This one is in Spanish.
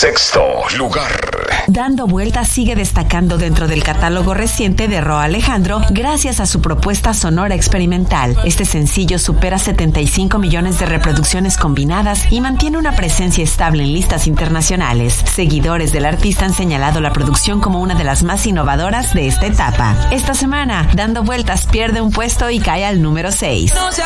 Sexto lugar. Dando Vueltas sigue destacando dentro del catálogo reciente de Rauw Alejandro gracias a su propuesta sonora experimental. Este sencillo supera 75 millones de reproducciones combinadas y mantiene una presencia estable en listas internacionales. Seguidores del artista han señalado la producción como una de las más innovadoras de esta etapa. Esta semana, Dando Vueltas pierde un puesto y cae al número 6.